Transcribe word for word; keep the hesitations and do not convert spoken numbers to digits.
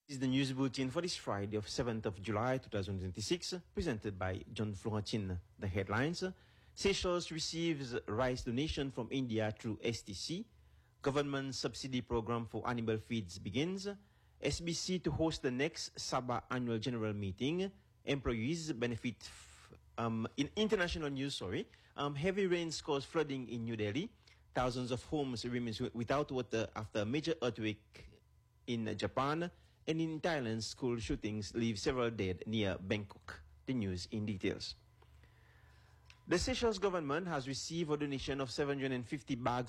This is the news bulletin for this Friday of seventh of July two thousand twenty-six, presented by John Florentine. The headlines: Seychelles receives rice donation from India through S T C. Government subsidy program for animal feeds begins. S B C to host the next Sabah annual general meeting. Employees benefit. F um, in international news, sorry, um, heavy rains cause flooding in New Delhi. Thousands of homes remain without water after a major earthquake in Japan. And in Thailand, school shootings leave several dead near Bangkok. The news in details. The Seychelles government has received a donation of seven hundred fifty bags